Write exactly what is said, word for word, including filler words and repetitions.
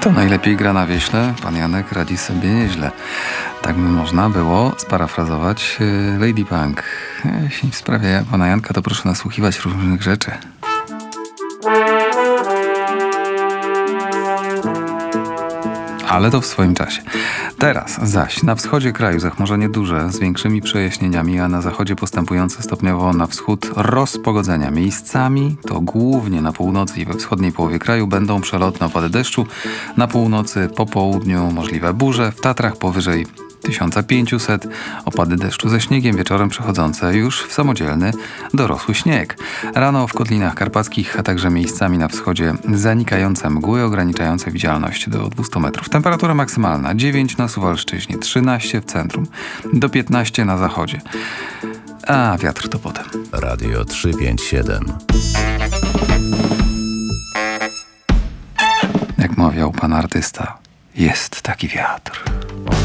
Kto najlepiej gra na wieśle? Pan Janek radzi sobie nieźle. Tak by można było sparafrazować Lady Punk. Jeśli w sprawie pana Janka, to proszę nasłuchiwać różnych rzeczy. Ale to w swoim czasie. Teraz zaś na wschodzie kraju zachmurzenie duże z większymi przejaśnieniami, a na zachodzie postępujące stopniowo na wschód rozpogodzenia. Miejscami to głównie na północy i we wschodniej połowie kraju będą przelotne opady deszczu. Na północy po południu możliwe burze, w Tatrach powyżej tysiąc pięćset opady deszczu ze śniegiem, wieczorem przechodzące już w samodzielny, dorosły śnieg. Rano w Kotlinach Karpackich, a także miejscami na wschodzie zanikające mgły ograniczające widzialność do dwieście metrów. Temperatura maksymalna dziewięć na Suwalszczyźnie, trzynaście w centrum, do piętnaście na zachodzie. A wiatr to potem. Radio trzysta pięćdziesiąt siedem. Jak mawiał pan artysta, jest taki wiatr.